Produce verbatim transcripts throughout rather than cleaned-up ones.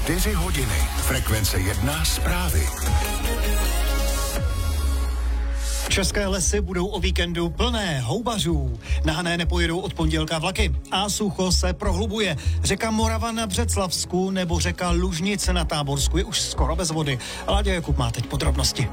Čtyři hodiny. Frekvence jedna zprávy. České lesy budou o víkendu plné houbařů. Na Hané nepojedou od pondělka vlaky a sucho se prohlubuje. Řeka Morava na Břeclavsku nebo řeka Lužnice na Táborsku je už skoro bez vody. Láďa Jakub má teď podrobnosti.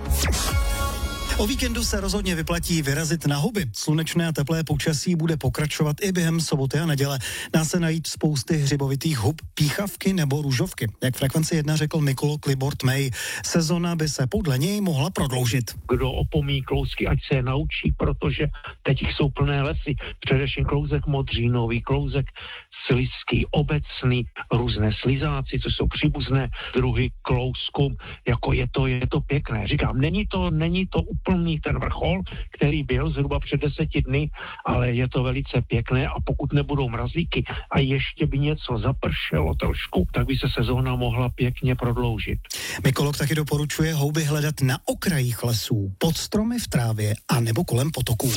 O víkendu se rozhodně vyplatí vyrazit na huby. Slunečné a teplé počasí bude pokračovat i během soboty a neděle. Dá se najít spousty hřibovitých hub, píchavky nebo růžovky. Jak Frekvenci jedna řekl mykolog Libor Tmej, sezona by se podle něj mohla prodloužit. Kdo opomíjí klouzky, ať se je naučí, protože teď jsou plné lesy. Především klouzek modřínový, klouzek slizský, obecný, různé slizáci, co jsou příbuzné druhy klouzkům, jako je to, je to pěkné. Říkám, není to, není to úplný ten vrchol, který byl zhruba před deseti dny, ale je to velice pěkné a pokud nebudou mrazíky a ještě by něco zapršelo trošku, tak by se sezóna mohla pěkně prodloužit. Mykolog taky doporučuje houby hledat na okrajích lesů, pod stromy v trávě a nebo kolem potoků.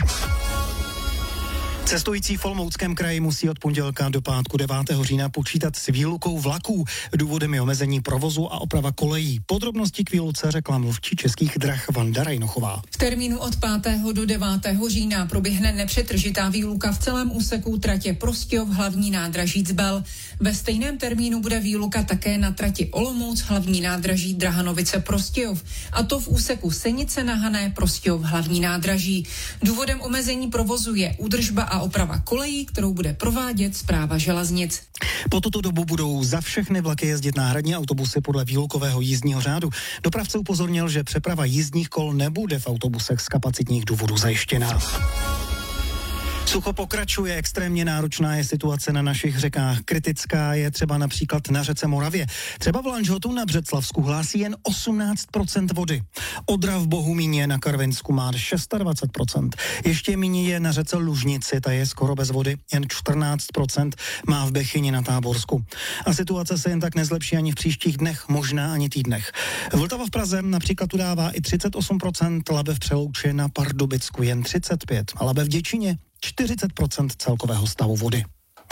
Cestující v Olomouckém kraji musí od pondělka do pátku devátého října počítat s výlukou vlaků. Důvodem je omezení provozu a oprava kolejí. Podrobnosti k výluce řekla mluvčí Českých drah Vanda Rajnochová. V termínu od pátého do devátého října proběhne nepřetržitá výluka v celém úseku tratě Prostějov hlavní nádraží Cbel. Ve stejném termínu bude výluka také na trati Olomouc hlavní nádraží Drahanovice Prostějov, a to v úseku Senice na Hané Prostějov hlavní nádraží. Důvodem omezení provozu je údržba a oprava kolejí, kterou bude provádět Správa železnic. Po tuto dobu budou za všechny vlaky jezdit náhradní autobusy podle výlukového jízdního řádu. Dopravce upozornil, že přeprava jízdních kol nebude v autobusech z kapacitních důvodů zajištěná. Sucho pokračuje, extrémně náročná je situace na našich řekách. Kritická je třeba například na řece Moravě. Třeba v Lanžhotu na Břeclavsku hlásí jen osmnáct procent vody. Odra v Bohumíně na Karvinsku má dvacet šest procent. Ještě méně je na řece Lužnici, ta je skoro bez vody, jen čtrnáct procent má v Bechyni na Táborsku. A situace se jen tak nezlepší ani v příštích dnech, možná ani týdnech. Vltava v Praze například udává i třicet osm procent, Labe v Přelouči na Pardubicku jen třicet pět procent a Labe v Děčíně čtyřicet procent celkového stavu vody.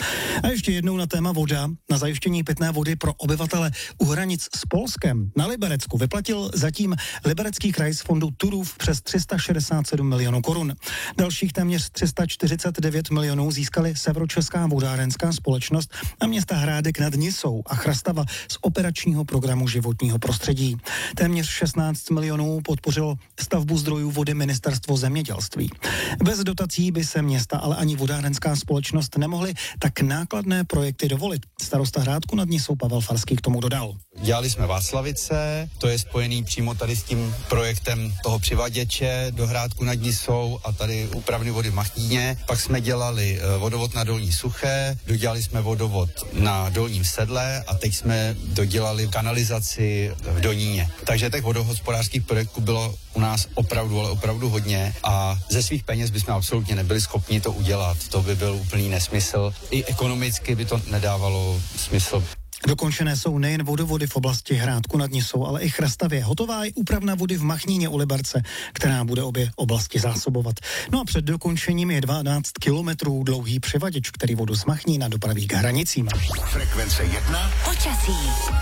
A ještě jednou na téma voda. Na zajištění pitné vody pro obyvatele u hranic s Polskem na Liberecku vyplatil zatím Liberecký kraj z fondu Turów přes tři sta šedesát sedm milionů korun. Dalších téměř tři sta čtyřicet devět milionů získali Severočeská vodárenská společnost a města Hrádek nad Nisou a Chrastava z operačního programu životního prostředí. Téměř šestnáct milionů podpořilo stavbu zdrojů vody Ministerstvo zemědělství. Bez dotací by se města, ale ani vodárenská společnost nemohly tak nákladné projekty dovolit. Starosta Hrádku nad Nisou Pavel Farský k tomu dodal. Dělali jsme Václavice, to je spojený přímo tady s tím projektem toho přivaděče do Hrádku nad Nisou a tady úpravny vody v Machníně. Pak jsme dělali vodovod na Dolní Suché, dodělali jsme vodovod na Dolním Sedle a teď jsme dodělali kanalizaci v Doníně. Takže těch vodohospodářských projektů bylo u nás opravdu, ale opravdu hodně a ze svých peněz bychom absolutně nebyli schopni to udělat. To by byl úplný nesmysl. I ekonomicky by to nedávalo smysl. Dokončené jsou nejen vodovody v oblasti Hrádku nad Nisou, ale i Chrastavě. Hotová je úpravna vody v Machníně u Liberce, která bude obě oblasti zásobovat. No a před dokončením je dvanáct kilometrů dlouhý přivaděč, který vodu z Machnína dopraví k hranicím. Frekvence jedna. Počasí.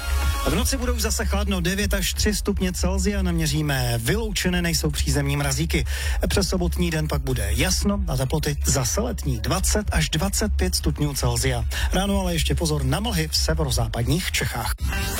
V noci budou zase chladno, devět až tři stupně Celsia naměříme. Vyloučené nejsou přízemní mrazíky. Přes sobotní den pak bude jasno a teploty zase letní dvacet až dvacet pět stupňů Celsia. Ráno ale ještě pozor na mlhy v severozápadních Čechách.